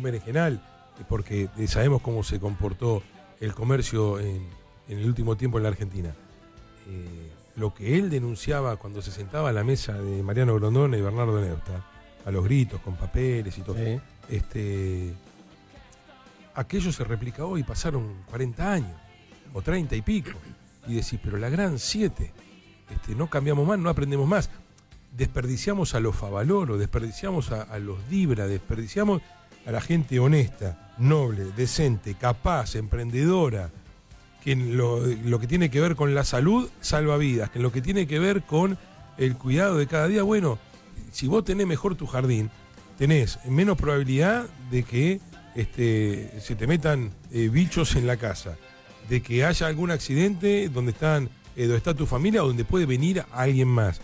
comer en general, porque sabemos cómo se comportó el comercio en el último tiempo en la Argentina. Lo que él denunciaba cuando se sentaba a la mesa de Mariano Grondona y Bernardo Neustadt, a los gritos, con papeles y todo, aquello se replica hoy, pasaron 40 años, o 30 y pico, y decís, pero la gran 7, no cambiamos más, no aprendemos más, desperdiciamos a los Favaloro, desperdiciamos a los Dibra, desperdiciamos a la gente honesta, noble, decente, capaz, emprendedora, que en lo que tiene que ver con la salud salva vidas, que en lo que tiene que ver con el cuidado de cada día, bueno, si vos tenés mejor tu jardín, tenés menos probabilidad de que se te metan bichos en la casa, de que haya algún accidente donde está tu familia o donde puede venir alguien más.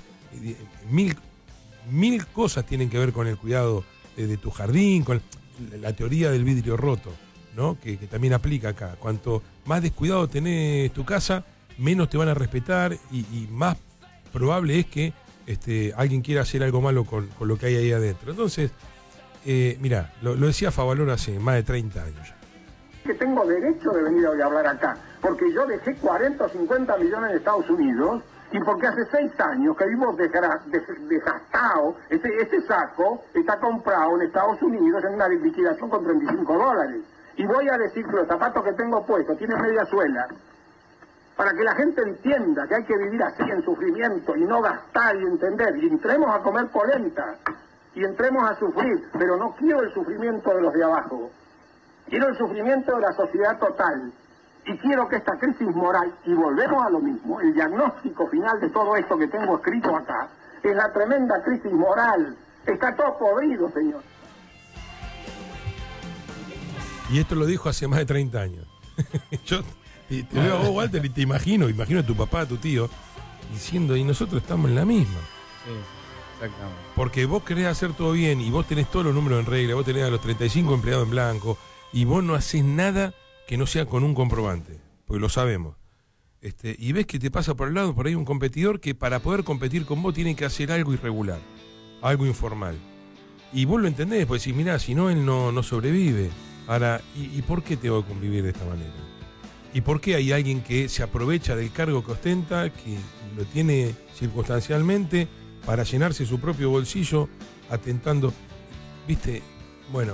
Mil cosas tienen que ver con el cuidado de tu jardín, con la teoría del vidrio roto, ¿no? Que también aplica acá. Cuanto más descuidado tenés tu casa, menos te van a respetar y más probable es que alguien quiera hacer algo malo con lo que hay ahí adentro. Entonces, mirá, lo decía Favaloro hace más de 30 años ya. Que tengo derecho de venir hoy a hablar acá, porque yo dejé 40 o 50 millones en Estados Unidos y porque hace 6 años que vivo desgastado. Ese saco está comprado en Estados Unidos en una liquidación con $35. Y voy a decir que los zapatos que tengo puestos tienen media suela, para que la gente entienda que hay que vivir así en sufrimiento y no gastar y entender. Y entremos a comer polenta y entremos a sufrir, pero no quiero el sufrimiento de los de abajo. Quiero el sufrimiento de la sociedad total. Y quiero que esta crisis moral, y volvemos a lo mismo, el diagnóstico final de todo esto que tengo escrito acá, es la tremenda crisis moral. Está todo podrido, señor. Y esto lo dijo hace más de 30 años. Yo te veo a vos, Walter, y te imagino a tu papá, a tu tío, diciendo, y nosotros estamos en la misma. Sí, exactamente. Porque vos querés hacer todo bien, y vos tenés todos los números en regla, vos tenés a los 35 empleados en blanco, y vos no hacés nada que no sea con un comprobante, porque lo sabemos. Y ves que te pasa por el lado, por ahí un competidor que para poder competir con vos tiene que hacer algo irregular, algo informal. Y vos lo entendés, pues decís, mirá, si no, él no sobrevive. Ahora, ¿y por qué tengo que convivir de esta manera? ¿Y por qué hay alguien que se aprovecha del cargo que ostenta, que lo tiene circunstancialmente, para llenarse su propio bolsillo, atentando? ¿Viste? Bueno,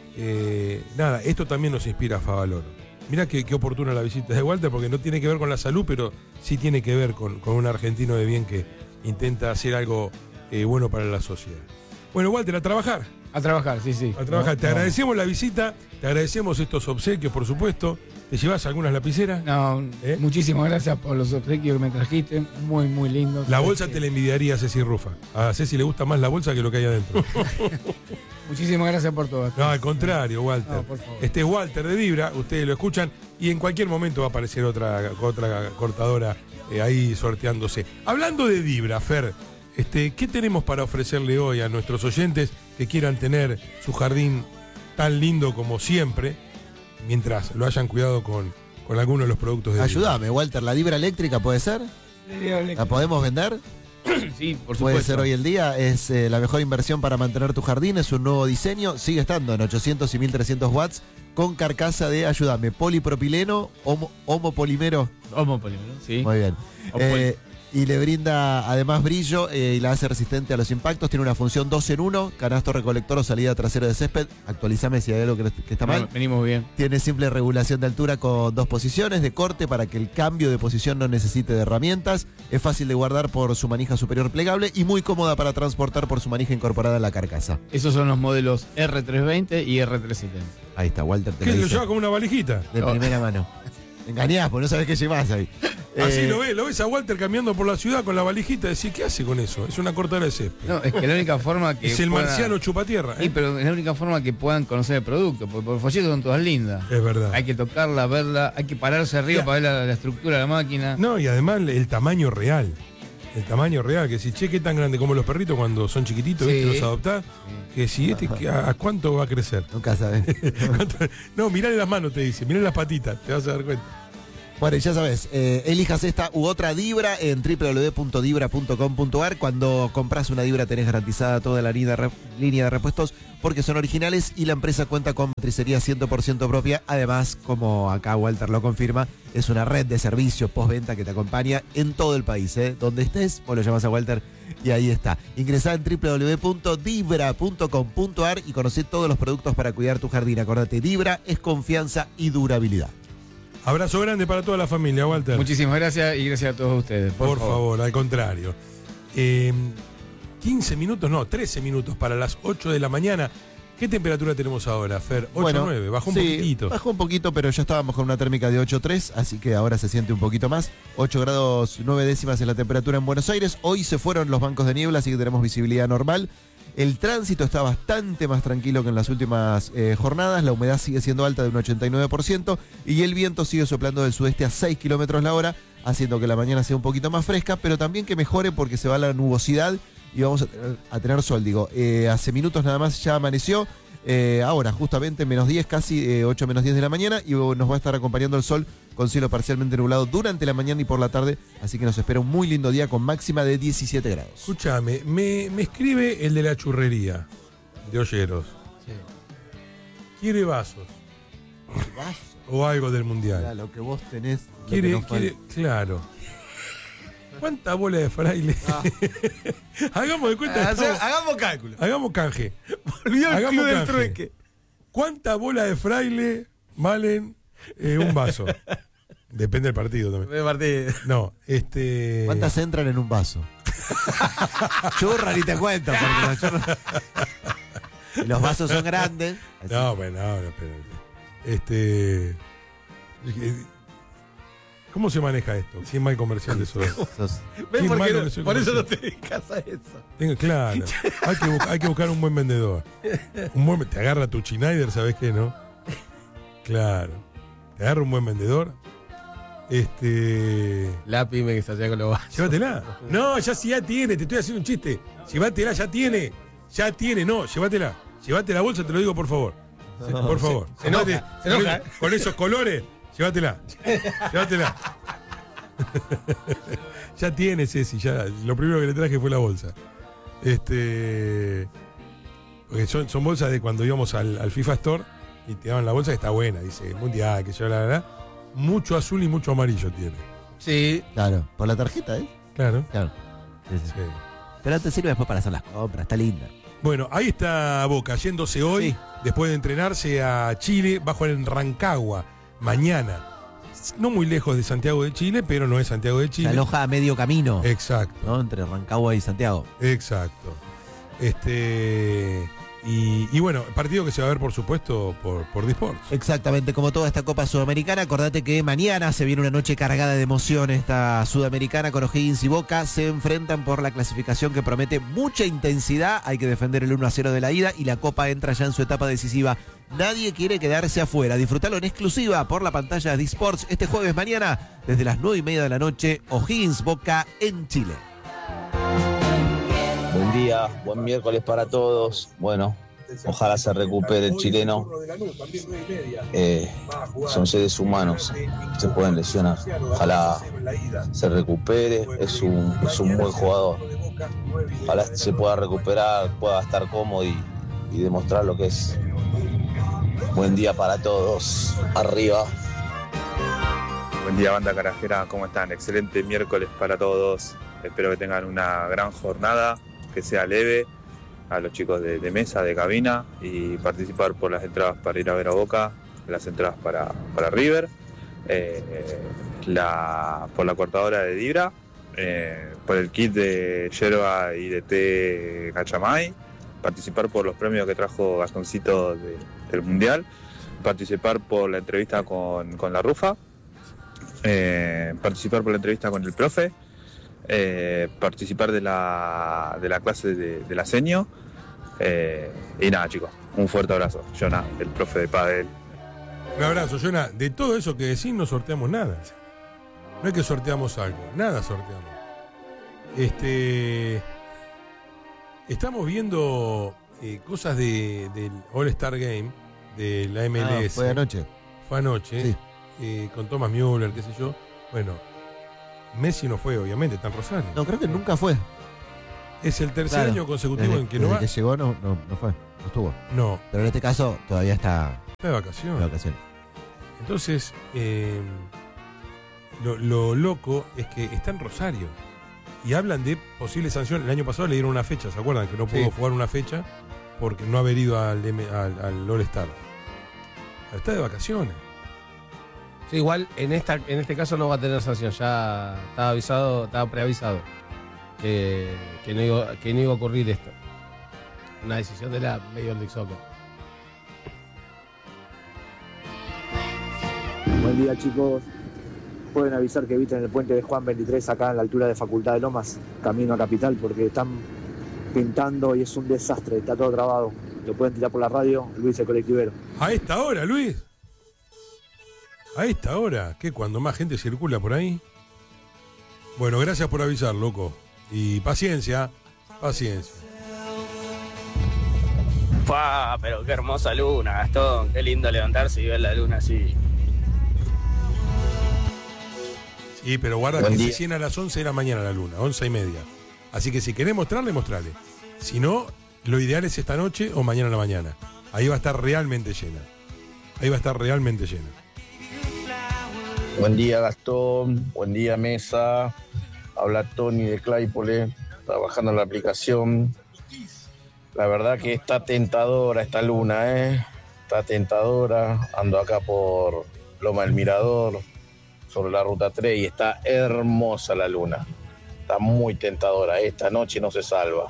nada, esto también nos inspira a Favaloro. Mirá qué oportuna la visita de Walter, porque no tiene que ver con la salud, pero sí tiene que ver con un argentino de bien que intenta hacer algo bueno para la sociedad. Bueno, Walter, a trabajar. A trabajar, sí. A trabajar. Te agradecemos la visita, te agradecemos estos obsequios, por supuesto. ¿Te llevas algunas lapiceras? No, muchísimas gracias por los obsequios que me trajiste, muy, muy lindos. La bolsa te la envidiaría a Ceci Rufa. A Ceci le gusta más la bolsa que lo que hay adentro. Muchísimas gracias por todo. No, al contrario, Walter. No, por favor. Este es Walter de Vibra, ustedes lo escuchan y en cualquier momento va a aparecer otra cortadora ahí sorteándose. Hablando de Vibra, Fer, ¿qué tenemos para ofrecerle hoy a nuestros oyentes que quieran tener su jardín tan lindo como siempre, mientras lo hayan cuidado con algunos de los productos de Ayúdame, Walter, ¿la Vibra eléctrica puede ser? ¿La podemos vender? Sí, por supuesto. Puede ser hoy el día, es la mejor inversión para mantener tu jardín, es un nuevo diseño, sigue estando en 800 y 1300 watts, con carcasa de, ayúdame, polipropileno, homopolímero. Homopolímero, sí. Muy bien. Y le brinda además brillo y la hace resistente a los impactos. Tiene una función 2 en 1, canasto recolector o salida trasera de césped. Actualizame si hay algo que está mal. Venimos bien. Tiene simple regulación de altura con 2 posiciones de corte para que el cambio de posición no necesite de herramientas. Es fácil de guardar por su manija superior plegable y muy cómoda para transportar por su manija incorporada en la carcasa. Esos son los modelos R320 y R370. Ahí está, Walter. ¿Qué lo lleva como una valijita? De primera mano. Engañás, pues no sabés qué llevas ahí. Así lo ves a Walter caminando por la ciudad con la valijita. Decís, ¿qué hace con eso? Es una cortadora de césped. No, es que la única forma que. Es el marciano chupatierra. Sí, pero es la única forma que puedan conocer el producto. Porque por folletos son todas lindas. Es verdad. Hay que tocarla, verla, hay que pararse arriba para ver la estructura de la máquina. No, y además el tamaño real. El tamaño real, que si, che, qué tan grande como los perritos cuando son chiquititos, ¿viste? Los adoptás. Que si ¿a cuánto va a crecer? Nunca sabes. No, mirale las manos, te dice, mirale las patitas, te vas a dar cuenta. Bueno, y ya sabes, elijas esta u otra Dibra en www.dibra.com.ar. Cuando compras una Dibra tenés garantizada toda la línea de repuestos porque son originales y la empresa cuenta con matricería 100% propia. Además, como acá Walter lo confirma, es una red de servicios postventa que te acompaña en todo el país. Donde estés, vos lo llamas a Walter y ahí está. Ingresá en www.dibra.com.ar y conocé todos los productos para cuidar tu jardín. Acordate, Dibra es confianza y durabilidad. Abrazo grande para toda la familia, Walter. Muchísimas gracias y gracias a todos ustedes. Por favor, al contrario. 15 minutos, no, 13 minutos para las 8 de la mañana. ¿Qué temperatura tenemos ahora, Fer? 8-9, bajó un poquitito. Bajó un poquito, pero ya estábamos con una térmica de 8.3, así que ahora se siente un poquito más. 8 grados 9 décimas en la temperatura en Buenos Aires. Hoy se fueron los bancos de niebla, así que tenemos visibilidad normal. El tránsito está bastante más tranquilo que en las últimas jornadas. La humedad sigue siendo alta de un 89% y el viento sigue soplando del sudeste a 6 kilómetros la hora, haciendo que la mañana sea un poquito más fresca, pero también que mejore porque se va la nubosidad y vamos a tener sol. Hace minutos nada más ya amaneció. Ahora, justamente, menos 10, casi 8 menos 10 de la mañana, y nos va a estar acompañando el sol con cielo parcialmente nublado durante la mañana y por la tarde, así que nos espera un muy lindo día con máxima de 17 grados. Escúchame, me escribe el de la churrería de Olleros. Sí. Quiere vasos. O algo del mundial. Mira, lo que vos tenés. Quiere, claro. ¿Cuánta bola de fraile? Hagamos de cuenta. Hagamos cálculo. Hagamos canje. Volvió el Hagamos club del canje. trueque. ¿Cuánta bola de fraile valen un vaso? Depende del partido también. No, ¿Cuántas entran en un vaso? Churra, ni te cuento. Porque los churros... Y los vasos son grandes. Así. No, bueno, no, ¿cómo se maneja esto? Sin mal comercial de eso. ¿Ven por eso no te dedicas a eso? Claro, hay que buscar un buen vendedor. Te agarra tu Schneider, ¿sabes qué, no? Claro. Te agarra un buen vendedor. La pyme que se hacía con los vasos. Llévatela. No, ya tiene, te estoy haciendo un chiste. Llévatela, ya tiene, no, llévatela. Llévate la bolsa, te lo digo por favor. Por favor. Se enoja. Con esos colores, llévatela. Llévatela. Ya tiene, Ceci, ya. Lo primero que le traje fue la bolsa. Porque son bolsas de cuando íbamos al FIFA Store y te daban la bolsa que está buena, dice mundial, que yo la verdad. Mucho azul y mucho amarillo tiene. Sí. Claro, por la tarjeta, ¿eh? Claro. Sí. Sí. Pero te sirve después para hacer las compras, está linda. Bueno, ahí está Boca, yéndose hoy, Sí. después de entrenarse a Chile, bajo en Rancagua, mañana. No muy lejos de Santiago de Chile, pero no es Santiago de Se Chile. aloja a medio camino, Exacto, ¿no? Entre Rancagua y Santiago. exacto. Y bueno, partido que se va a ver, por supuesto, por Disports. Exactamente, como toda esta Copa Sudamericana. Acordate que mañana se viene una noche cargada de emoción. Esta Sudamericana con O'Higgins y Boca se enfrentan por la clasificación que promete mucha intensidad. Hay que defender el 1-0 de la ida y la Copa entra ya en su etapa decisiva. Nadie quiere quedarse afuera. Disfrutalo en exclusiva por la pantalla de Disports este jueves mañana desde las 9:30 de la noche. O'Higgins Boca en Chile. Buen día, buen miércoles para todos. Bueno, ojalá se recupere el chileno. Son seres humanos, se pueden lesionar. Ojalá se recupere, es un buen jugador. Ojalá se pueda recuperar, pueda estar cómodo y demostrar lo que es. Buen día para todos, arriba. Buen día, banda carajera, ¿cómo están? Excelente miércoles para todos. Espero que tengan una gran jornada, que sea leve, a los chicos de mesa, de cabina, y participar por las entradas para ir a ver a Boca, las entradas para River, por la cortadora de Dibra, por el kit de yerba y de té Cachamay, participar por los premios que trajo Gastoncito del Mundial, participar por la entrevista con la Rufa, participar por la entrevista con el profe, participar de la clase de la seño, y nada, chicos, un fuerte abrazo. Jonah, el profe de pádel. Un abrazo, Jonah. De todo eso que decís no sorteamos nada. No es que sorteamos algo, nada sorteamos. Estamos viendo cosas del All-Star Game de la MLS. Fue anoche. Fue anoche. Sí. con Thomas Müller, qué sé yo. Bueno, Messi no fue, obviamente, está en Rosario. No, creo que nunca fue. Es el tercer Claro. año consecutivo Desde, en que no desde va. que llegó no fue, no estuvo. No, Pero en este caso todavía está está de vacaciones. de vacaciones. Entonces, lo loco es que está en Rosario. Y hablan de posibles sanciones. El año pasado le dieron una fecha, ¿se acuerdan? Que no pudo jugar una fecha porque no haber ido al All-Star. Está de vacaciones. Sí, igual en este caso no va a tener sanción. Ya estaba avisado, estaba preavisado que no iba a ocurrir esto. Una decisión de la Major League Soccer. Buen día, chicos. Pueden avisar que eviten el puente de Juan 23 acá en la altura de Facultad de Lomas, camino a Capital, porque están pintando y es un desastre, está todo trabado. Lo pueden tirar por la radio, Luis el colectivero. A esta hora, Luis. A esta hora, que cuando más gente circula por ahí. Bueno, gracias por avisar, loco. Y paciencia, paciencia. ¡Pah! Pero qué hermosa luna, Gastón. Qué lindo levantarse y ver la luna así. Sí, pero guarda Buen que día. se llena a las 11 de la mañana la luna, 11:30. Así que si querés mostrarle, mostrale. Si no, lo ideal es esta noche o mañana a la mañana. Ahí va a estar realmente llena. Ahí va a estar realmente llena. Buen día, Gastón. Buen día, Mesa. Habla Tony de Claypole, trabajando en la aplicación. La verdad que está tentadora esta luna, ¿eh? Está tentadora. Ando acá por Loma del Mirador, sobre la ruta 3, y está hermosa la luna. Está muy tentadora. Esta noche no se salva.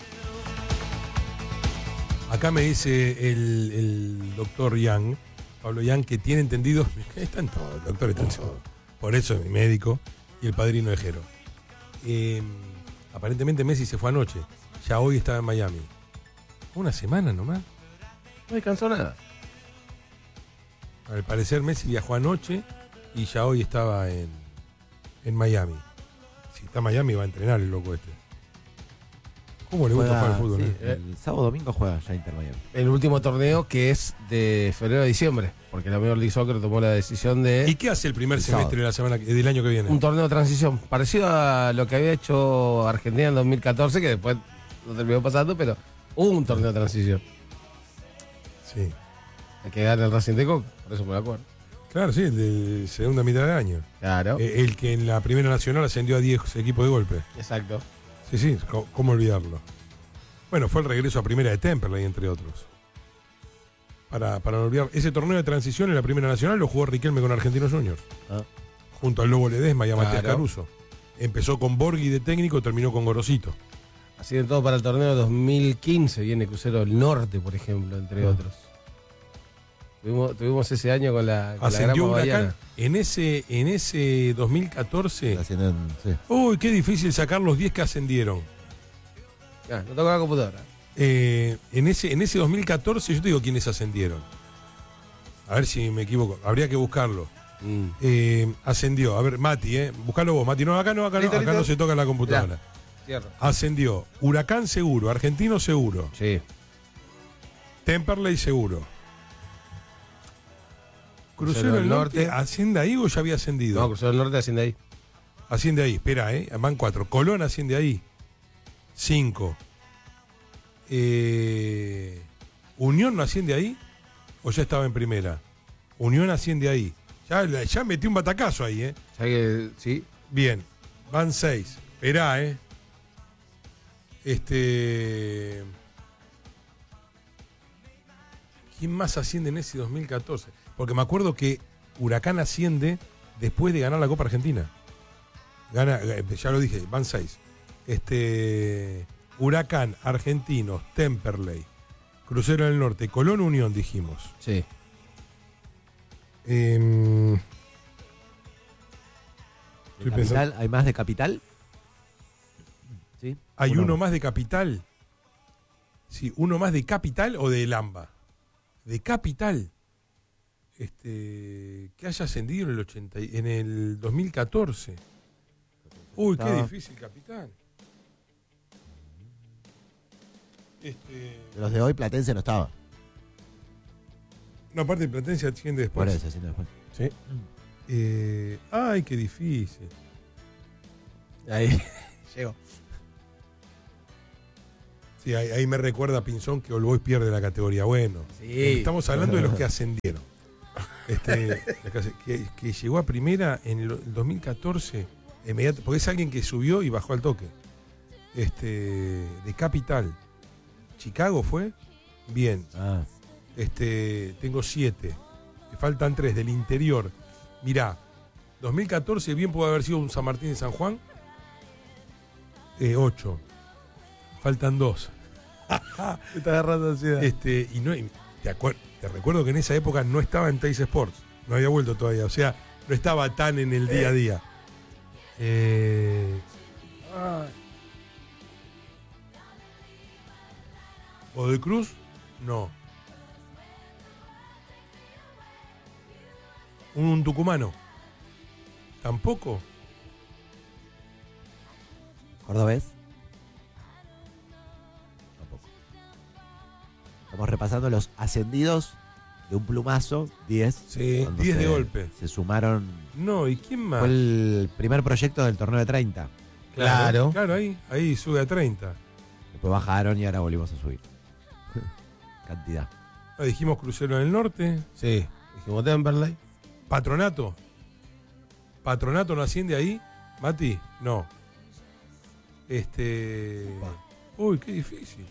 Acá me dice el doctor Yang, Pablo Yang, que tiene entendido. Están todos, el doctor está en todo. Por eso es mi médico y el padrino de Jero. Aparentemente Messi se fue anoche. Ya hoy estaba en Miami. Una semana nomás. No descansó nada. Al parecer Messi viajó anoche y ya hoy estaba en Miami. Si está en Miami va a entrenar el loco este. ¿Cómo le gusta jugar al fútbol? Sí, eh? el sábado domingo juega ya Inter Miami. El último torneo que es de febrero a diciembre, porque la Major League Soccer tomó la decisión de ¿Y qué hace el primer El semestre de la semana del año que viene? un torneo de transición, parecido a lo que había hecho Argentina en 2014, que después no terminó pasando, pero hubo un torneo de transición. Sí. El que gana el Racing de Coca, por eso me acuerdo. Claro, sí, el de segunda mitad de año. Claro, El que en la primera nacional ascendió a 10 equipos de golpe. exacto. Sí, sí, ¿cómo olvidarlo? Bueno, fue el regreso a primera de Temperley, entre otros. Para no olvidar, ese torneo de transición en la primera nacional lo jugó Riquelme con Argentinos Juniors. Ah. Junto al Lobo Ledesma y a Matías Claro. Caruso. Empezó con Borghi de técnico, terminó con Gorosito. Así de todo para el torneo de 2015 viene Crucero del Norte, por ejemplo, entre otros. Tuvimos ese año con la Ascendió Grama Huracán. Bahiana. En ese 2014. Haciendo, sí. Uy, qué difícil sacar los 10 que ascendieron. Ah, no toco la computadora. En ese 2014, yo te digo quiénes ascendieron. A ver si me equivoco. Habría que buscarlo. Ascendió. A ver, Mati, buscalo vos. Mati, no, acá no, Listo. no se toca en la computadora. Cierro. Ascendió Huracán seguro, Argentino seguro, Sí. Temperley seguro. Crucero del Norte, ¿asciende ahí o ya había ascendido? No, Crucero del Norte asciende ahí. Asciende ahí, espera, van 4. Colón asciende ahí. 5. ¿Unión no asciende ahí? ¿O ya estaba en primera? Unión asciende ahí. Ya metí un batacazo ahí, Ya que, sí. Bien, van 6. Esperá, ¿Quién más asciende en ese 2014? Porque me acuerdo que Huracán asciende después de ganar la Copa Argentina. Ya lo dije, van 6. Huracán, Argentinos, Temperley, Crucero del Norte, Colón, Unión, dijimos. Sí. Estoy pensando. Capital, ¿hay más de Capital? Sí. ¿Hay uno más de Capital? Sí, uno más de Capital o de Lamba. De Capital. Que haya ascendido en el 2014. Uy, qué difícil, Capital. De los de hoy, Platense no estaba. No, aparte Platense asciende Por después. eso, asciende después. Sí. Ay, qué difícil. Ahí llegó. Sí, ahí me recuerda a Pinzón que All Boys pierde la categoría. Bueno, Sí. estamos hablando de los que ascendieron. Que llegó a primera en el 2014, porque es alguien que subió y bajó al toque. De Capital. Chicago fue. Bien. Ah, Tengo 7. Me faltan 3 del interior. Mirá, 2014 bien puede haber sido un San Martín de San Juan. 8. Faltan 2. Me está agarrando ansiedad. Te recuerdo que en esa época no estaba en Teis Sports. No había vuelto todavía. O sea, no estaba tan en el día a día. ¿Godoy Cruz? No. ¿Un tucumano? ¿Tampoco? ¿Cordobés? Tampoco. Estamos repasando los ascendidos de un plumazo, 10. Sí, Cuando 10 de golpe. Se sumaron. No, ¿y quién más? Fue el primer proyecto del torneo de 30. Claro. Claro, ahí sube a 30. Después bajaron y ahora volvimos a subir. Cantidad. Dijimos Crucero del Norte. Sí. Dijimos Temperley. Patronato. ¿Patronato no asciende ahí? ¿Mati? No. Uy, qué difícil.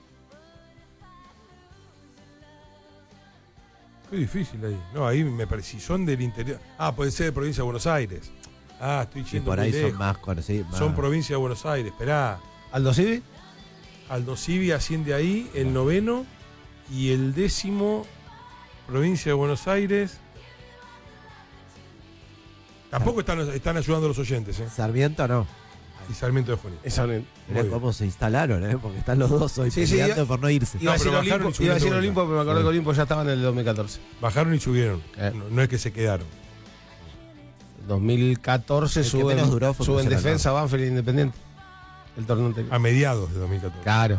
Qué difícil ahí. No, ahí me parece. Si son del interior. Puede ser de provincia de Buenos Aires. Estoy Y yendo por muy ahí lejos. son más conocidos. Son provincia de Buenos Aires. Esperá. Aldo Civi. Aldo Civi asciende ahí, el 9º. Y el 10º, provincia de Buenos Aires. Tampoco están ayudando a los oyentes, ¿eh? Sarmiento no. Y Sarmiento de Junín. Exactamente. Mirá cómo se instalaron, porque están los dos hoy Sí, peleando por no irse. Iba a decir pero bajaron Olimpo, y subieron iba a decir de vuelta. Olimpo, pero me acordé que Olimpo ya estaba en el 2014. Bajaron y subieron. Eh. No es que se quedaron. 2014 El que suben, menos duró fue suben Crucero, Defensa, Banfield e Independiente. El torneo anterior. A mediados de 2014. Claro.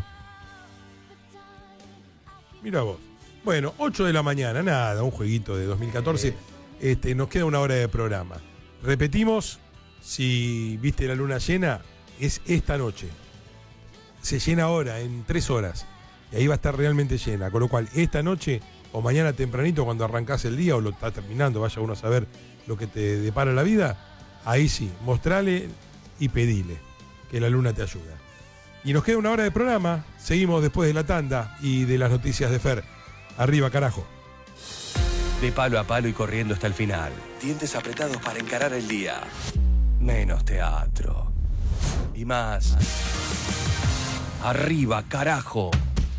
Mira vos. Bueno, 8 de la mañana, nada, un jueguito de 2014. Nos queda una hora de programa. Repetimos, si viste la luna llena, es esta noche. Se llena ahora, en 3 horas. Y ahí va a estar realmente llena. Con lo cual, esta noche o mañana tempranito, cuando arrancás el día o lo estás terminando, vaya uno a saber lo que te depara la vida, ahí sí, mostrale y pedile que la luna te ayuda. Y nos queda una hora de programa. Seguimos después de la tanda y de las noticias de Fer. Arriba, carajo. De palo a palo y corriendo hasta el final. Dientes apretados para encarar el día. Menos teatro. Y más. Arriba, carajo.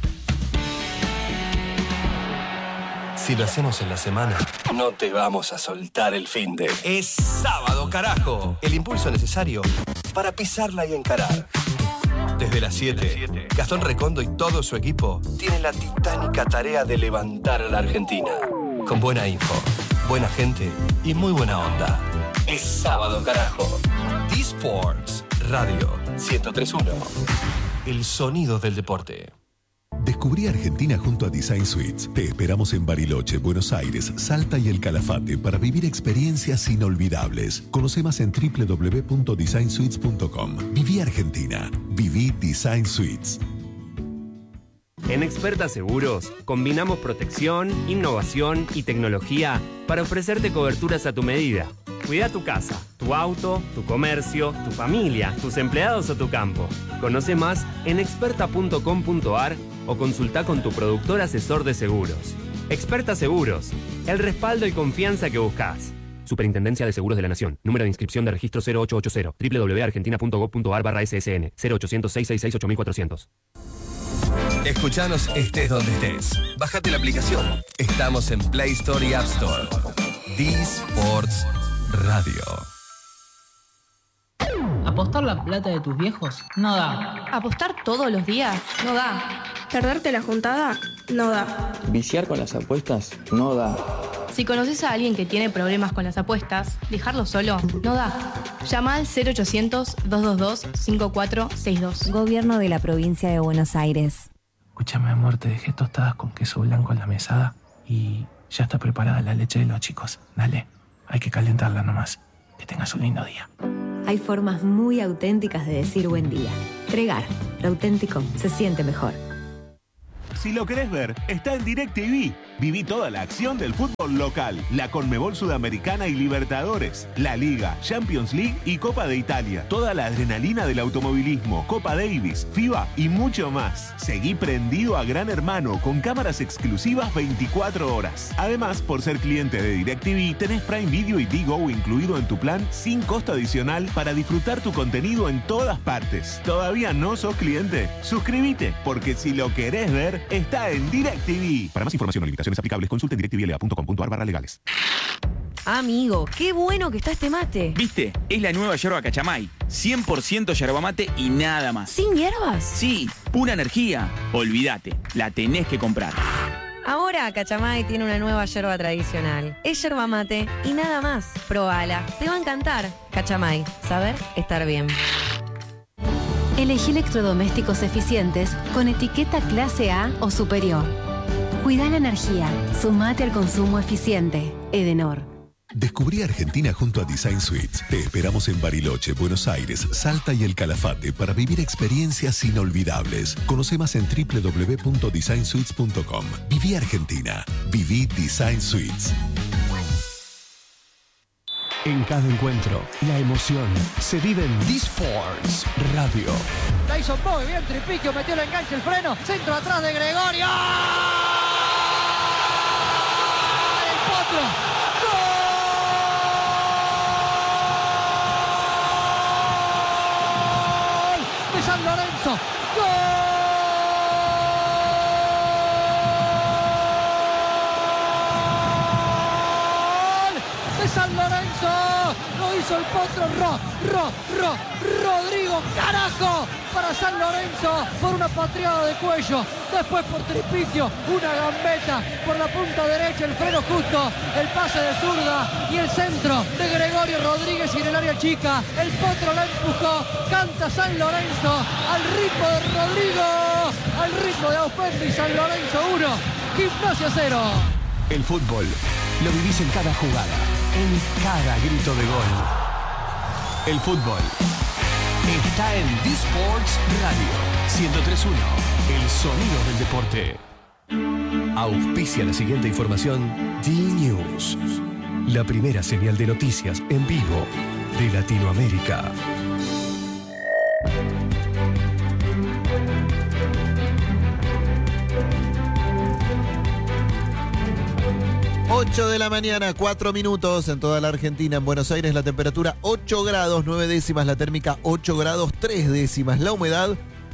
Si lo hacemos en la semana, no te vamos a soltar el finde. Es sábado, carajo. El impulso necesario para pisarla y encarar. Desde las 7, Gastón Recondo y todo su equipo tienen la titánica tarea de levantar a la Argentina. Con buena info, buena gente y muy buena onda. Es sábado, carajo. D-Sports Radio 103.1. El sonido del deporte. Descubrí Argentina junto a Design Suites. Te esperamos en Bariloche, Buenos Aires, Salta y El Calafate para vivir experiencias inolvidables. Conoce más en www.designsuites.com. Viví Argentina. Viví Design Suites. En Experta Seguros, combinamos protección, innovación y tecnología para ofrecerte coberturas a tu medida. Cuida tu casa, tu auto, tu comercio, tu familia, tus empleados o tu campo. Conoce más en experta.com.ar o consulta con tu productor asesor de seguros. Experta Seguros, el respaldo y confianza que buscas. Superintendencia de Seguros de la Nación. Número de inscripción de registro 0880. www.argentina.gov.ar/SSN 0800-666-8400. Escuchanos estés donde estés. Bájate la aplicación. Estamos en Play Store y App Store. D-Sports Radio. ¿Apostar la plata de tus viejos? No da. ¿Apostar todos los días? No da. ¿Perderte la juntada? No da. ¿Viciar con las apuestas? No da. Si conoces a alguien que tiene problemas con las apuestas, dejarlo solo no da. Llama al 0800-222-5462. Gobierno de la provincia de Buenos Aires. Escúchame, amor, te dejé tostadas con queso blanco en la mesada y Ya está preparada la leche de los chicos. Dale, hay que calentarla nomás. Que tengas un lindo día. Hay formas muy auténticas de decir buen día. Tregar, lo auténtico se siente mejor. Si lo querés ver, está en DirecTV. Viví toda la acción del fútbol local, la Conmebol Sudamericana y Libertadores, la Liga, Champions League y Copa de Italia. Toda la adrenalina del automovilismo, Copa Davis, FIBA y mucho más. Seguí prendido a Gran Hermano con cámaras exclusivas 24 horas. Además, por ser cliente de DirecTV, tenés Prime Video y Digo incluido en tu plan sin costo adicional para disfrutar tu contenido en todas partes. ¿Todavía no sos cliente? Suscríbete, porque si lo querés ver, está en DirecTV. Para más información o limitaciones aplicables, consulte en directivla.com.ar/legales. Amigo, qué bueno que está este mate. ¿Viste? Es la nueva yerba Cachamay. 100% yerba mate y nada más. ¿Sin hierbas? Sí, pura energía. Olvídate, la tenés que comprar. Ahora Cachamay tiene una nueva yerba tradicional. Es yerba mate y nada más. Probala, te va a encantar. Cachamay, saber estar bien. Elegí electrodomésticos eficientes con etiqueta clase A o superior. Cuida la energía. Sumate al consumo eficiente. Edenor. Descubrí Argentina junto a Design Suites. Te esperamos en Bariloche, Buenos Aires, Salta y El Calafate para vivir experiencias inolvidables. Conoce más en www.designsuites.com. Viví Argentina. Viví Design Suites. En cada encuentro, la emoción se vive en D-Sports Radio. Tyson Bogue, bien Tripiquio, metió el enganche, el freno, centro atrás de Gregorio. ¡El Potro! ¡Gol! De San Lorenzo. ¡Gol! De San Lorenzo. Lo hizo el Potro Rodrigo, carajo, para San Lorenzo por una patriada de cuello, después por Tripiquio, una gambeta por la punta derecha, el freno justo, el pase de zurda y el centro de Gregorio Rodríguez y en el área chica, el Potro la empujó, canta San Lorenzo al ritmo de Rodrigo, al ritmo de Auspendi. San Lorenzo 1, Gimnasia 0. El fútbol lo vivís en cada jugada, en cada grito de gol. El fútbol está en D-Sports Radio 103.1, el sonido del deporte. Auspicia la siguiente información D-News, la primera señal de noticias en vivo de Latinoamérica. Ocho de la mañana, 4 minutos en toda la Argentina. En Buenos Aires la temperatura 8 grados, 9 décimas, la térmica 8 grados, 3 décimas, la humedad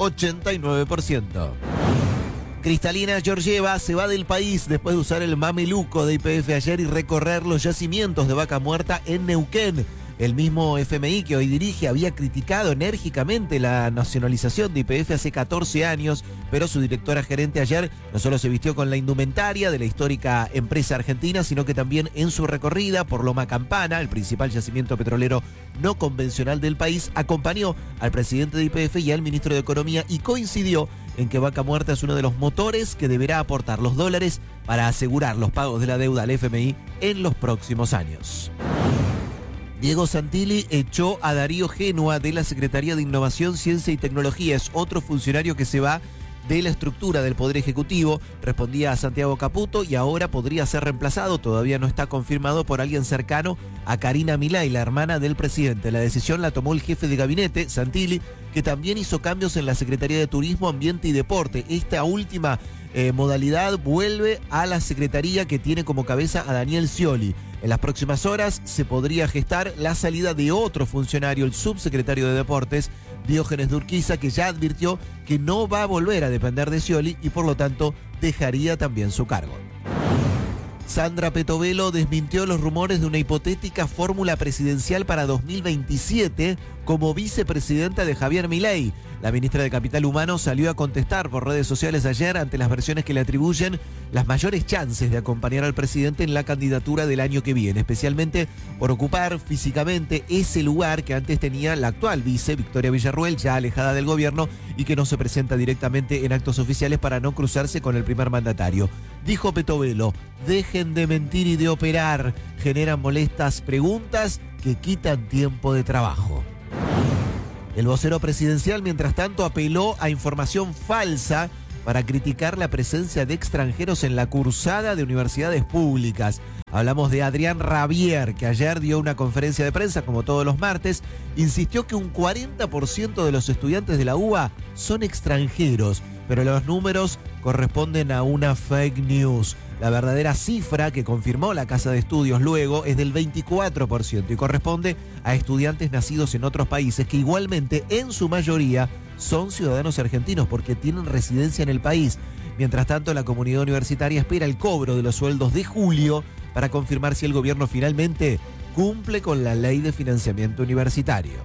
89%. Cristalina Georgieva se va del país después de usar el mameluco de YPF ayer y recorrer los yacimientos de vaca muerta en Neuquén. El mismo FMI que hoy dirige había criticado enérgicamente la nacionalización de YPF hace 14 años, pero su directora gerente ayer no solo se vistió con la indumentaria de la histórica empresa argentina, sino que también en su recorrida por Loma Campana, el principal yacimiento petrolero no convencional del país, acompañó al presidente de YPF y al ministro de Economía y coincidió en que Vaca Muerta es uno de los motores que deberá aportar los dólares para asegurar los pagos de la deuda al FMI en los próximos años. Diego Santilli echó a Darío Génua de la Secretaría de Innovación, Ciencia y Tecnología. Es otro funcionario que se va de la estructura del Poder Ejecutivo. Respondía a Santiago Caputo y ahora podría ser reemplazado, todavía no está confirmado, por alguien cercano a Karina Milei, la hermana del presidente. La decisión la tomó el jefe de gabinete, Santilli, que también hizo cambios en la Secretaría de Turismo, Ambiente y Deporte. Esta última modalidad vuelve a la secretaría que tiene como cabeza a Daniel Scioli. En las próximas horas se podría gestar la salida de otro funcionario, el subsecretario de Deportes, Diógenes de Urquiza, que ya advirtió que no va a volver a depender de Scioli y por lo tanto dejaría también su cargo. Sandra Petovelo desmintió los rumores de una hipotética fórmula presidencial para 2027 como vicepresidenta de Javier Milei. La ministra de Capital Humano salió a contestar por redes sociales ayer ante las versiones que le atribuyen las mayores chances de acompañar al presidente en la candidatura del año que viene, especialmente por ocupar físicamente ese lugar que antes tenía la actual vice, Victoria Villarruel, ya alejada del gobierno y que no se presenta directamente en actos oficiales para no cruzarse con el primer mandatario. Dijo Petovelo, dejen de mentir y de operar, generan molestas preguntas que quitan tiempo de trabajo. El vocero presidencial, mientras tanto, apeló a información falsa para criticar la presencia de extranjeros en la cursada de universidades públicas. Hablamos de Adrián Rabier, que ayer dio una conferencia de prensa, como todos los martes, insistió que un 40% de los estudiantes de la UBA son extranjeros, pero los números corresponden a una fake news. La verdadera cifra que confirmó la Casa de Estudios luego es del 24% y corresponde a estudiantes nacidos en otros países que igualmente en su mayoría son ciudadanos argentinos porque tienen residencia en el país. Mientras tanto, la comunidad universitaria espera el cobro de los sueldos de julio para confirmar si el gobierno finalmente cumple con la ley de financiamiento universitario.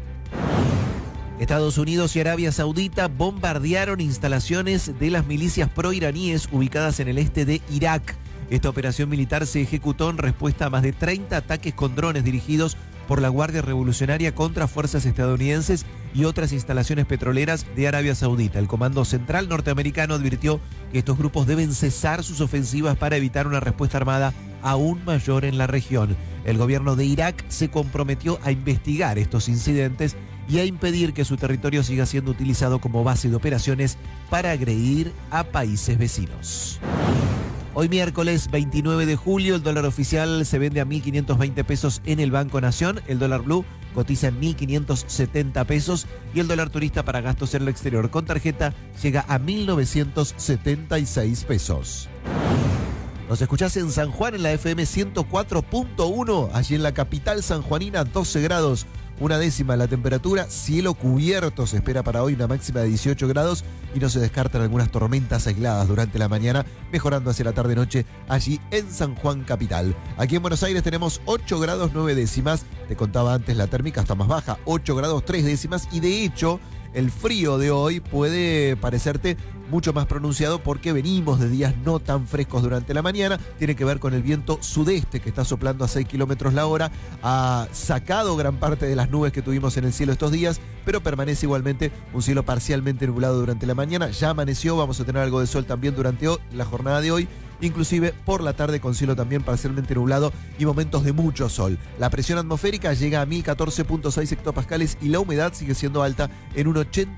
Estados Unidos y Arabia Saudita bombardearon instalaciones de las milicias proiraníes ubicadas en el este de Irak. Esta operación militar se ejecutó en respuesta a más de 30 ataques con drones dirigidos por la Guardia Revolucionaria contra fuerzas estadounidenses y otras instalaciones petroleras de Arabia Saudita. El Comando Central norteamericano advirtió que estos grupos deben cesar sus ofensivas para evitar una respuesta armada aún mayor en la región. El gobierno de Irak se comprometió a investigar estos incidentes y a impedir que su territorio siga siendo utilizado como base de operaciones para agredir a países vecinos. Hoy miércoles 29 de julio el dólar oficial se vende a 1.520 pesos en el Banco Nación, el dólar blue cotiza en 1.570 pesos y el dólar turista para gastos en el exterior con tarjeta llega a 1.976 pesos. Nos escuchás en San Juan en la FM 104.1, allí en la capital sanjuanina, 12 grados. 1/10 la temperatura, cielo cubierto se espera para hoy, una máxima de 18 grados y no se descartan algunas tormentas aisladas durante la mañana, mejorando hacia la tarde-noche allí en San Juan capital. Aquí en Buenos Aires tenemos 8 grados 9 décimas, te contaba antes la térmica está más baja, 8 grados 3 décimas y de hecho el frío de hoy puede parecerte mucho más pronunciado porque venimos de días no tan frescos durante la mañana. Tiene que ver con el viento sudeste que está soplando a 6 kilómetros la hora. Ha sacado gran parte de las nubes que tuvimos en el cielo estos días, pero permanece igualmente un cielo parcialmente nublado durante la mañana. Ya amaneció, vamos a tener algo de sol también durante la jornada de hoy. Inclusive por la tarde con cielo también parcialmente nublado y momentos de mucho sol. La presión atmosférica llega a 1014.6 hectopascales y la humedad sigue siendo alta en un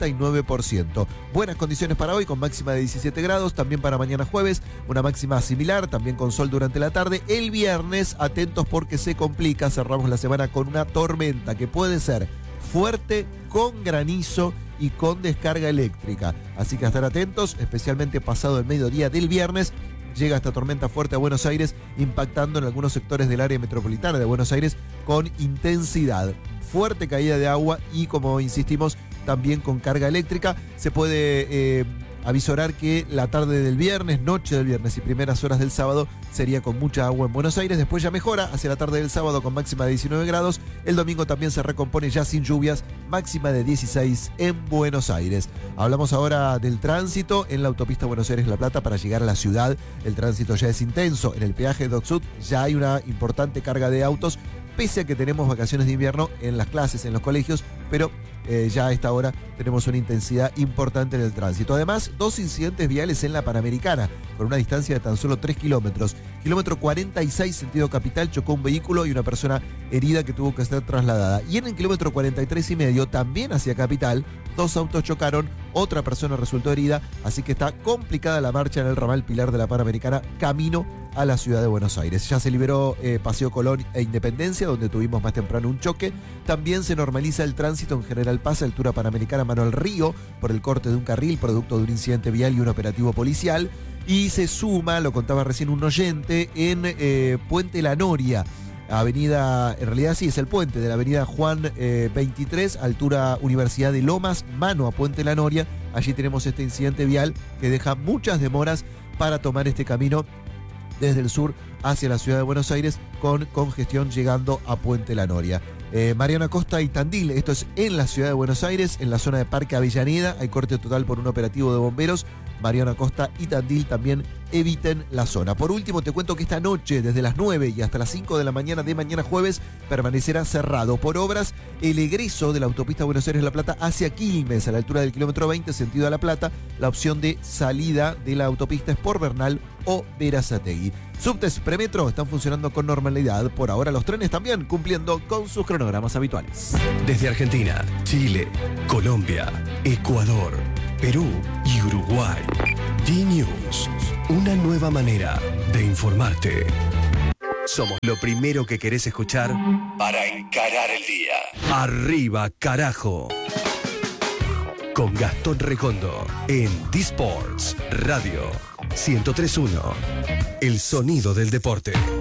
89%. Buenas condiciones para hoy con máxima de 17 grados, también para mañana jueves, una máxima similar, también con sol durante la tarde. El viernes, atentos porque se complica, cerramos la semana con una tormenta que puede ser fuerte, con granizo y con descarga eléctrica. Así que a estar atentos, especialmente pasado el mediodía del viernes. Llega esta tormenta fuerte a Buenos Aires, impactando en algunos sectores del área metropolitana de Buenos Aires con intensidad. Fuerte caída de agua y, como insistimos, también con carga eléctrica. Se puede avisorar que la tarde del viernes, noche del viernes y primeras horas del sábado sería con mucha agua en Buenos Aires. Después ya mejora hacia la tarde del sábado con máxima de 19 grados. El domingo también se recompone ya sin lluvias, máxima de 16 en Buenos Aires. Hablamos ahora del tránsito en la autopista Buenos Aires-La Plata para llegar a la ciudad. El tránsito ya es intenso. En el peaje de Dock Sud ya hay una importante carga de autos, pese a que tenemos vacaciones de invierno en las clases, en los colegios, pero ya a esta hora tenemos una intensidad importante en el tránsito. Además, 2 incidentes viales en la Panamericana, con una distancia de tan solo 3 kilómetros. Kilómetro 46, sentido capital, chocó un vehículo y una persona herida que tuvo que ser trasladada. Y en el kilómetro 43,5, también hacia capital, 2 autos chocaron, otra persona resultó herida, así que está complicada la marcha en el ramal Pilar de la Panamericana, camino a la ciudad de Buenos Aires. Ya se liberó Paseo Colón e Independencia, donde tuvimos más temprano un choque. También se normaliza el tránsito en General Paz, altura Panamericana Manuel Río, por el corte de un carril, producto de un incidente vial y un operativo policial. Y se suma, lo contaba recién un oyente, en Puente La Noria, avenida, en realidad sí, es el puente de la avenida Juan 23, altura Universidad de Lomas, mano a Puente La Noria. Allí tenemos este incidente vial que deja muchas demoras para tomar este camino desde el sur hacia la ciudad de Buenos Aires, con congestión llegando a Puente La Noria. Mariana Costa y Tandil, esto es en la ciudad de Buenos Aires, en la zona de Parque Avellaneda, hay corte total por un operativo de bomberos Mariano Acosta y Tandil también eviten la zona. Por último, te cuento que esta noche, desde las 9 y hasta las 5 de la mañana de mañana jueves, permanecerá cerrado por obras el egreso de la autopista Buenos Aires-La Plata hacia Quilmes, a la altura del kilómetro 20, sentido a La Plata. La opción de salida de la autopista es por Bernal o Berazategui. Subtes Premetro están funcionando con normalidad. Por ahora los trenes también cumpliendo con sus cronogramas habituales. Desde Argentina, Chile, Colombia, Ecuador, Perú y Uruguay. D-News, una nueva manera de informarte. Somos lo primero que querés escuchar para encarar el día. Arriba, carajo. Con Gastón Recondo en D-Sports Radio 103.1. El sonido del deporte.